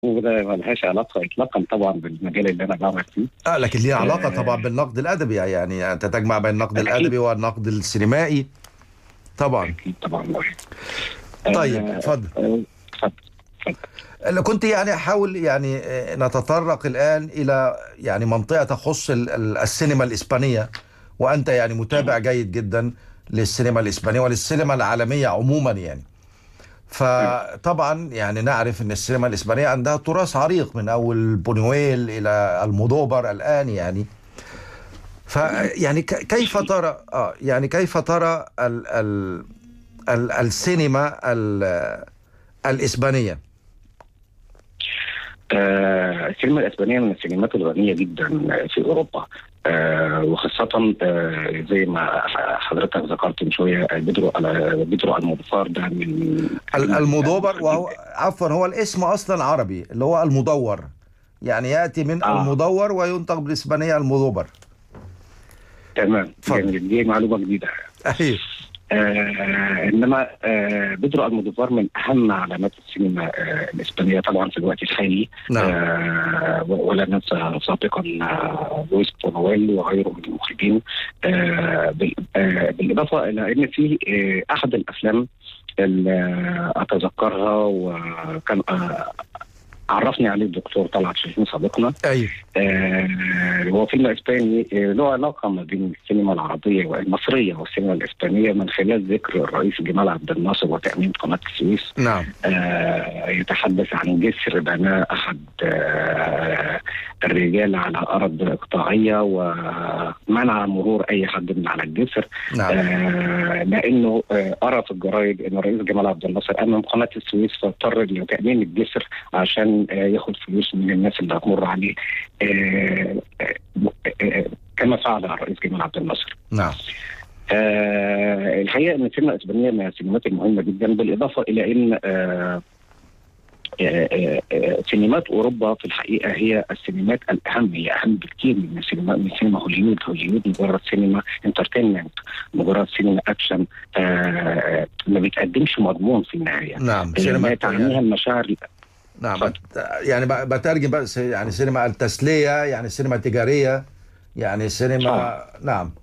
وده ملهاش علاقة إطلاقا طبعا بالمجال اللي أنا بعمل فيه. لكن ليها علاقة طبعا آه، بالنقد الأدبي، يعني أنت تجمع بين النقد أكيد. الأدبي والنقد السينمائي طبعا. أكيد طبعا. طيب آه، اتفضل. اتفضل. اتفضل. اللي كنت يعني أحاول يعني نتطرق الآن إلى يعني منطقة تخص السينما الإسبانية، وأنت يعني متابع جيد جدا للسينما الإسبانية وللسينما العالمية عموما يعني. نعم. فطبعا يعني نعرف ان السينما الاسبانيه عندها تراث عريق من اول بونيويل الى المودوفر الان يعني. تمام. فيعني كيف ترى يعني كيف ترى ال السينما الاسبانيه؟ السينما الإسبانية من السينمات الغنية جدا في أوروبا. وخاصة زي ما حضرتك ذكرت من شوية، بيدرو المودوفار ده من أجمل المودوفر، المخرجين. وهو عفوا هو الاسم اصلا عربي اللي هو المدور، يعني ياتي من آه المدور وينطق بالاسبانيه المودوفر. تمام، اتفضل. يعني دي معلومة جديدة. ايوه. انما بيدرو المودوفار من اهم علامات السينما الاسبانيه طبعا في الوقت الحالي. نعم. ولا ننسى سابقا لويس بونويل وغيره من المخرجين. بالاضافه الى ان في احد الافلام اللي اتذكرها، وكان عرفني عليه الدكتور طلعت شاهين صديقنا. ايوه. هو فيلم اسباني له علاقه ما بين السينما العربيه والمصريه والسينما الاسبانيه من خلال ذكر الرئيس جمال عبد الناصر وتاميم قناه السويس. نعم. يتحدث عن جسر بناه احد الرجال على ارض اقطاعيه ومنع مرور اي حد من على الجسر. نعم. لانه قرا في الجرايد ان الرئيس جمال عبد الناصر امم قناه السويس، فاضطر لتامين الجسر عشان ياخد فلوس من الناس اللي هتمر عليه، كما فعل الرئيس جمال عبد الناصر. نعم. الحقيقه ان السينما الاسبانيه من السينمات المهمه جدا، بالاضافه الى ان سينمات اوروبا في الحقيقه هي السينمات الاهم، هي اهم بكثير من سينما هوليوود. هوليوود مجرد سينما انترتينمنت، مجرد سينما اكشن، ما بتقدمش مضمون في النهايه. نعم. ما سينما تعنيها يعني. المشاعر. نعم. اتفضل. يعني بترجم بس، يعني سينما التسلية، يعني سينما تجارية، يعني سينما. نعم.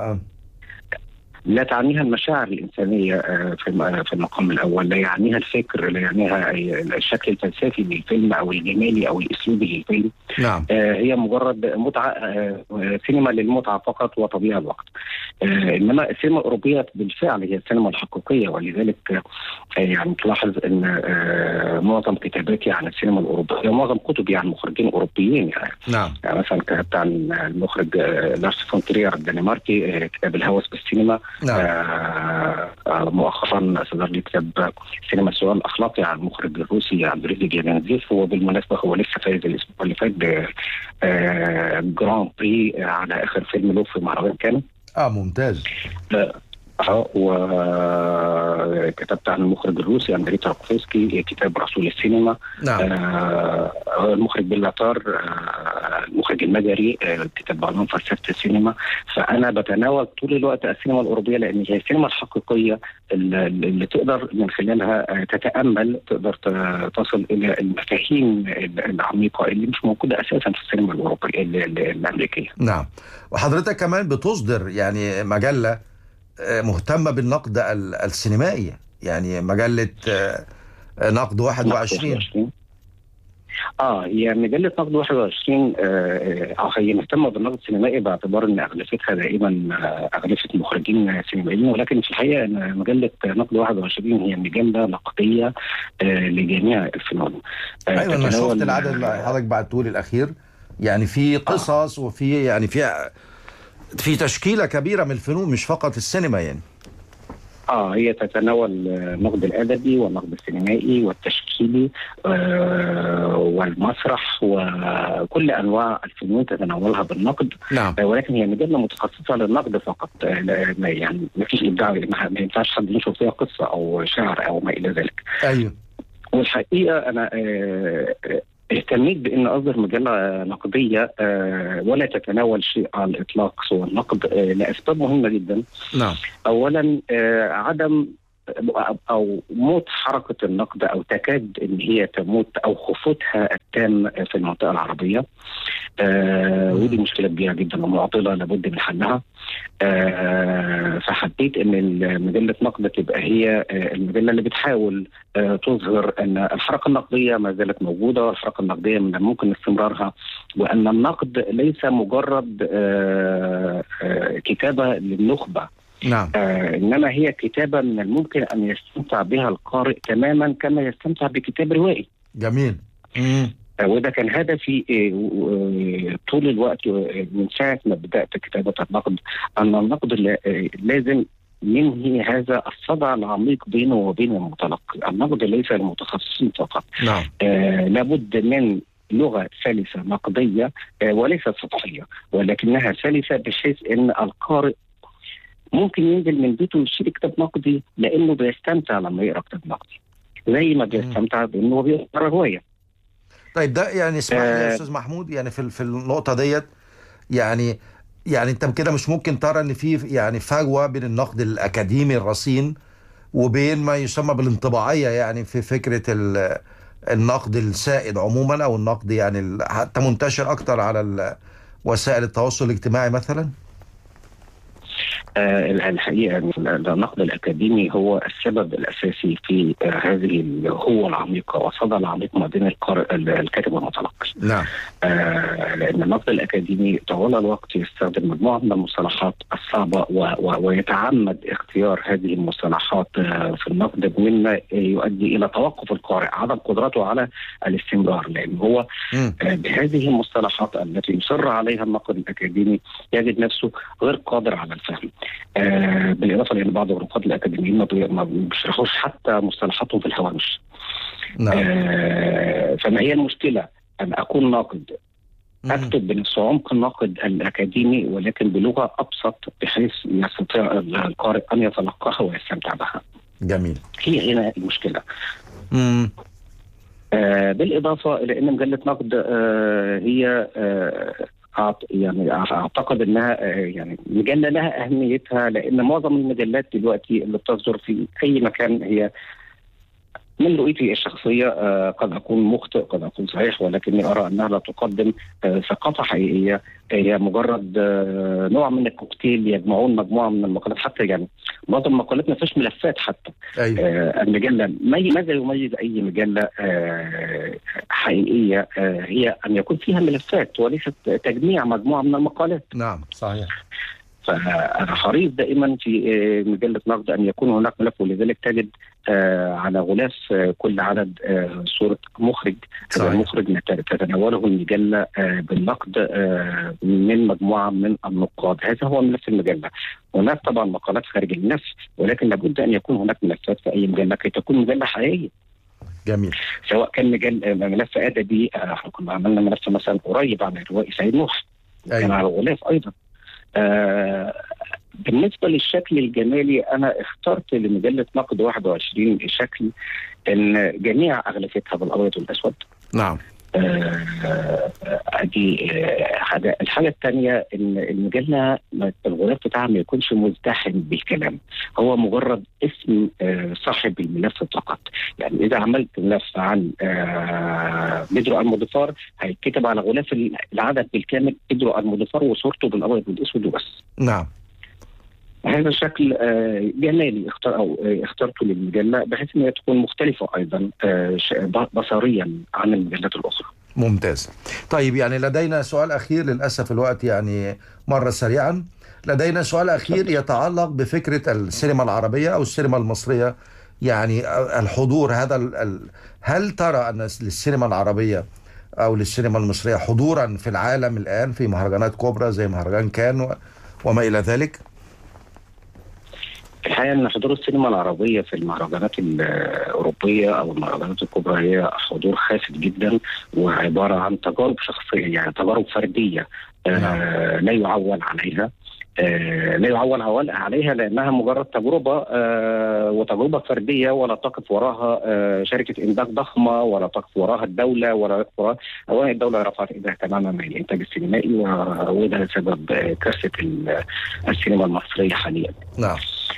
لا تعنيها المشاعر الإنسانية في المقام الأول، لا يعنيها الفكر، لا يعنيها الشكل الفلسفي للفيلم أو الجمالي أو الأسلوبي للفيلم. نعم. هي مجرد متعة، سينما للمتعة فقط وتضييع الوقت. إنما السينما الأوروبية بالفعل هي السينما الحقيقية، ولذلك يعني تلاحظ أن معظم كتاباتي عن السينما الأوروبية، معظم كتبي عن مخرجين أوروبيين يعني. نعم. يعني مثلا كتبت عن المخرج لارس فون ترير الدنماركي كتاب الهوس بالسينما. نعم. مؤخرا صدر لي كتاب سينما السؤال الاخلاقي عن المخرج الروسي اندري جيرانزيف، وبالمناسبه هو لسه فايز الاسبوع اللي فات ب جراند بري على اخر فيلم له في مهرجان كان. ممتاز. وكتبت عن المخرج الروسي أندري تاركوفسكي كتاب رسول السينما. نعم. المخرج بيلاتار، المخرج المجري، كتاب عنوان فلسفة السينما. فأنا بتناول طول الوقت السينما الأوروبية، لأن هي السينما الحقيقية اللي تقدر من خلالها تتأمل، تقدر تصل إلى المفاهيم العميقة اللي مش موجودة أساسا في السينما الأوروبية الأمريكية. نعم. وحضرتك كمان بتصدر يعني مجلة مهتمة بالنقد السينمائي، يعني مجلة نقد 21. هي مجلة نقد 21. هي مهتمة بالنقد السينمائي باعتبار ان اغلفتها دائما اغلفة مخرجين سينمائيين، ولكن في الحقيقة ان مجلة نقد 21 هي مجلة نقدية لجميع الفنون. ايوه، انا شفت العدد اللي حضرتك بعته لي الاخير، يعني في قصص وفي يعني في تشكيلة كبيرة من الفنون، مش فقط السينما يعني. هي تتناول النقد الأدبي والنقد السينمائي والتشكيلي والمسرح، وكل أنواع الفنون تتناولها بالنقد. نعم. ولكن هي مجلة متخصصة للنقد فقط، يعني ما فيش إبداع، ما ينفعش حد ينشر فيها قصة أو شعر أو ما إلى ذلك. أيوه. والحقيقة أنا اهتميت بأن أصدر مجلة نقدية ولا تتناول شيء على الإطلاق سوى النقد، لأسباب مهمة جدا. نعم. أولا عدم او موت حركه النقد، او تكاد ان هي تموت، او خفوتها التام في المنطقه العربيه. ودي مشكله كبيره جدا ومعضله لابد من حلها. فحبيت ان مجله نقد تبقى هي المجله اللي بتحاول تظهر ان الحركه النقديه ما زالت موجوده، والحركه النقديه من الممكن استمرارها، وان النقد ليس مجرد كتابه للنخبه. نعم. انما هي كتابه من الممكن ان يستمتع بها القارئ تماما كما يستمتع بكتاب روائي. جميل. وده كان هدفي طول الوقت من ساعة ما بدأت كتابة النقد، أن النقد لازم ينهي هذا الصدع العميق بينه وبين المتلقي. النقد ليس للمتخصصين فقط. نعم. لابد من لغة سلسة نقدية وليست سطحية، ولكنها سلسة بحيث أن القارئ ممكن ينزل من بيته ويشتري كتاب نقدي لأنه بيستمتع لما يقرأ كتاب نقدي، زي ما بيستمتع بأنه بيقرأ رواية. طيب ده يعني اسمح لي يا استاذ محمود، يعني في النقطه ديت، يعني انت كده مش ممكن ترى ان في يعني فجوه بين النقد الاكاديمي الرصين وبين ما يسمى بالانطباعيه، يعني في فكره النقد السائد عموما، او النقد يعني حتى منتشر اكتر على وسائل التواصل الاجتماعي مثلا؟ الحقيقة النقد الأكاديمي هو السبب الأساسي في هذه الهوة العميقة والصدى العميق ما بين الكاتب والمتلقي. نعم. لأن النقد الأكاديمي طوال الوقت يستخدم مجموعة من المصطلحات الصعبة ويتعمد اختيار هذه المصطلحات في النقد، مما يؤدي إلى توقف القارئ، عدم قدرته على الاستمرار، لأن هو بهذه المصطلحات التي يصر عليها النقد الأكاديمي يجد نفسه غير قادر على الفهم. بالإضافة لأن بعض النقاد الأكاديميين ما بيشرحوش حتى مصطلحاتهم في الهوامش. نعم. فما هي المشكلة؟ أن أكون ناقد أكتب بنفس عمق الناقد الأكاديمي ولكن بلغة أبسط بحيث يستطيع القارئ أن يتلقاها ويستمتع بها. جميل. هي هنا المشكلة. بالإضافة إلى أن مجلة نقد هي يعني اعتقد انها يعني مجله لها اهميتها، لان معظم المجلات دلوقتي اللي بتصدر في اي مكان هي من رؤيتي الشخصيه، قد اكون مخطئ قد اكون صحيح، ولكني ارى انها لا تقدم ثقافه حقيقيه، هي مجرد نوع من الكوكتيل يجمعون مجموعه من المقالات. حتى يعني معظم المقالات ما فيش ملفات حتى. أيوة. المجله ماذا يميز اي مجله حقيقيه هي ان يكون فيها ملفات وليست تجميع مجموعه من المقالات. نعم صحيح. فأنا حريص دائما في مجلة نقد أن يكون هناك ملف، ولذلك تجد على غلاف كل عدد صورة مخرج. هذا المخرج تتناوله المجلة بالنقد من مجموعة من النقاد. هذا هو ملف المجلة. هناك طبعا مقالات خارج النفس، ولكن لابد أن يكون هناك ملفات في أي مجلة كي تكون مجلة حقيقية. جميل. سواء كان ملف أدبي، احنا كنا عملنا ملف مثلا قريب عن الروائي سعيد نوح، كان على الغلاف أيضا. بالنسبة للشكل الجمالي، أنا اخترت لمجلة نقد 21 شكل إن جميع أغلفتها بالأبيض والأسود. نعم. دي حاجة. الحاجة الثانية إن المجلة الغلاف بتاعها ما يكونش مزدحم بالكلام، هو مجرد اسم صاحب الملف فقط. يعني إذا عملت ملف عن بدر المضيفار هيتكتب على غلاف العدد بالكامل بدر المضيفار وصورته بالأبيض والأسود وبس. نعم. هذا شكل جمالي اخترته للمجلة بحيث أنها تكون مختلفة أيضا بصريا عن المجلات الأخرى. ممتاز. طيب يعني لدينا سؤال أخير، للأسف الوقت يعني مر سريعا. لدينا سؤال أخير يتعلق بفكرة السينما العربية أو السينما المصرية، يعني الحضور هذا هل ترى أن للسينما العربية أو للسينما المصرية حضورا في العالم الآن في مهرجانات كبرى زي مهرجان كان وما إلى ذلك؟ الحقيقة أن حضور السينما العربية في المهرجانات الأوروبية أو المهرجانات الكبرى هي حضور خافت جدا، وعبارة عن تجارب شخصية، يعني تجارب فردية لا يعول عليها. لا يعول عوالها عليها، لأنها مجرد تجربة وتجربة فردية، ولا تقف وراها شركة إنتاج ضخمة، ولا تقف وراها الدولة، ولا تقف وراها. أولا الدولة رفعت إيدها تماما عن الإنتاج السينمائي، وده سبب كارثة السينما المصرية حاليا. نعم.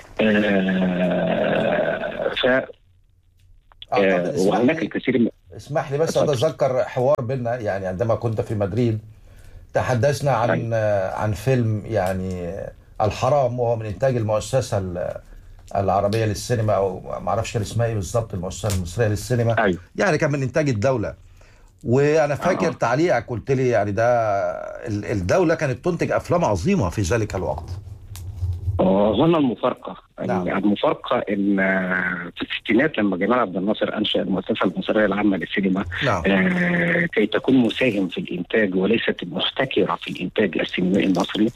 وهناك الكثير اسمح لي بس أتذكر حوار بيننا يعني عندما كنت في مدريد، تحدثنا عن فيلم يعني الحرام، وهو من إنتاج المؤسسة العربية للسينما، أو ما أعرفش كان اسمها إيه بالظبط، المؤسسة المصرية للسينما. أيوه. يعني كان من إنتاج الدولة. وأنا فاكر تعليقك قلت لي يعني ده الدولة كانت تنتج أفلام عظيمة في ذلك الوقت. هنا المفارقة. نعم. المفارقة إن في الستينات لما جمال عبد الناصر أنشأ المؤسسة المصرية العامة للسينما، نعم. كي تكون مساهم في الإنتاج وليست محتكرة في الإنتاج السينمائي المصري.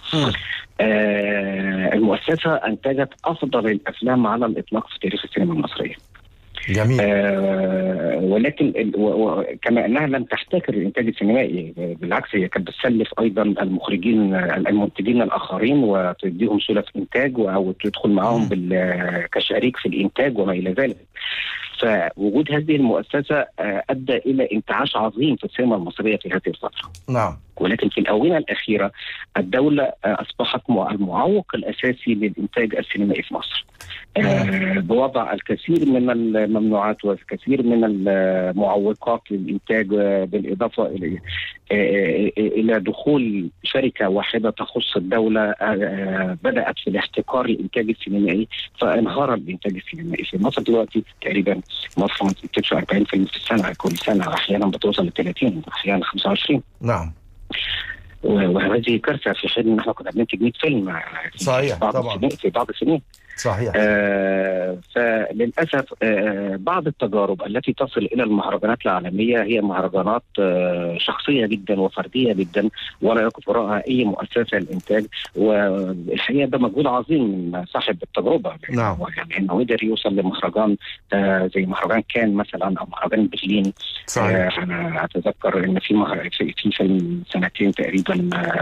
المؤسسة أنتجت أفضل الأفلام على الإطلاق في تاريخ السينما المصرية. جميل. ولكن كما انها لم تحتكر الانتاج السينمائي، بالعكس هي كانت بتسلف ايضا المخرجين المنتجين الاخرين وتديهم سلف انتاج او تدخل معهم كشريك في الانتاج وما الى ذلك. فوجود هذه المؤسسة أدى إلى انتعاش عظيم في السينما المصرية في هذه الفترة. نعم. ولكن في الآونة الأخيرة الدولة أصبحت المعوق الأساسي للإنتاج السينمائي في مصر، بوضع الكثير من الممنوعات والكثير من المعوقات للإنتاج، بالإضافة إلى دخول شركة واحدة تخص الدولة بدأت في الاحتكار الإنتاج السينمائي، فانهار الإنتاج السينمائي في مصر. دلوقتي تقريبا مصر ما بتنتجش 40 فيلم في السنة كل سنة، أحيانا بتوصل ل 30، أحيانا 25. نعم. وهذه كارثة في حين ان احنا كنا بننتج 100 فيلم صحيح طبعا في بعض السنين. صحيح. فللأسف بعض التجارب التي تصل إلى المهرجانات العالمية هي مهرجانات شخصية جدا وفردية جدا، ولا يقف وراءها أي مؤسسة للإنتاج. والحقيقة ده مجهود عظيم من صاحب التجربة. نعم. يعني إنه قدر يوصل لمهرجان زي مهرجان كان مثلا، أو مهرجان برلين. صحيح. أنا أتذكر إن في فيلم سنتين تقريبا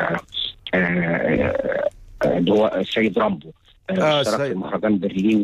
اللي هو السيد رامبو اشترك في مهرجان برلين.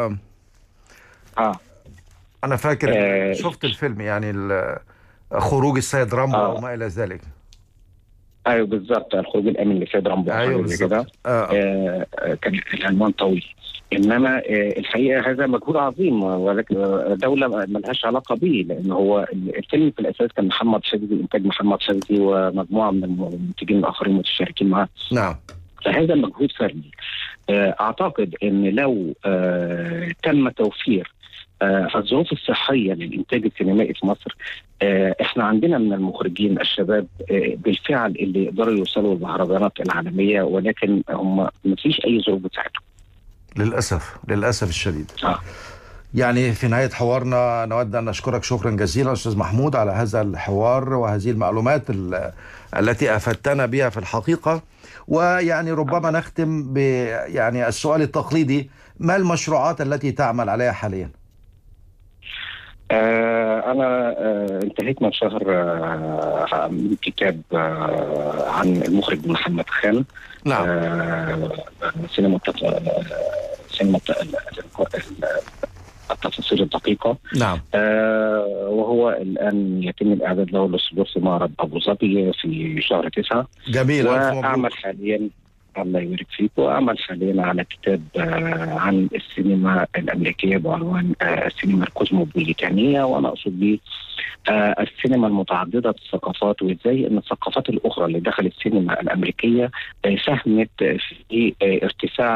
أنا فاكر شفت الفيلم، يعني خروج السيد رامبو وما إلى ذلك. أيوه بالضبط، الخروج الآمن للسيد رامبو. أيوه بالضبط. كان العنوان طويل، إنما الحقيقة هذا مجهود عظيم، ولكن دولة ملهاش علاقة به، لأن هو الفيلم في الأساس كان محمد شاذلي، إنتاج محمد شاذلي ومجموعة من المنتجين الآخرين متشاركين معه. نعم. فهذا مجهود فردي. أعتقد أن لو تم توفير الظروف الصحية للإنتاج السينمائي في مصر، إحنا عندنا من المخرجين الشباب بالفعل اللي يقدروا يوصلوا للمهرجانات العالمية، ولكن هم ما فيش أي ظروف بتساعدهم للأسف الشديد. يعني في نهاية حوارنا نود أن نشكرك شكرا جزيلا أستاذ محمود على هذا الحوار وهذه المعلومات التي أفدتنا بها في الحقيقة. ويعني ربما نختم يعني السؤال التقليدي: ما المشروعات التي تعمل عليها حاليا؟ أنا انتهيت من شهر من كتاب عن المخرج محمد خان. نعم. سينما التفاصيل الدقيقة. نعم. وهو الآن يتم الإعداد له للصدور في معرض أبو ظبي في شهر 9. جميل. وأعمل حاليا، الله يبارك فيك، وأعمل حاليا على كتاب عن السينما الأمريكية بعنوان السينما الكوزموبوليتانية، وأنا أقصد به السينما المتعددة الثقافات، وإزاي أن الثقافات الأخرى اللي دخل السينما الأمريكية ساهمت في ارتفاع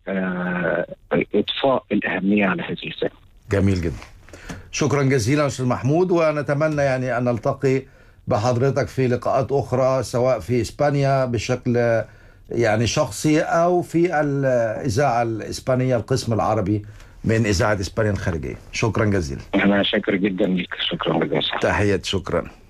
وإضفاء الأهمية على هذه السينما. جميل جدا. شكرا جزيلا أستاذ محمود، ونتمنى يعني أن نلتقي بحضرتك في لقاءات أخرى، سواء في إسبانيا بشكل يعني شخصي أو في الإذاعة الإسبانية القسم العربي من إذاعة إسبانيا الخارجية. شكرا جزيلا. أنا شاكر جدا لك. شكرا جزيلا. تحية. شكرا.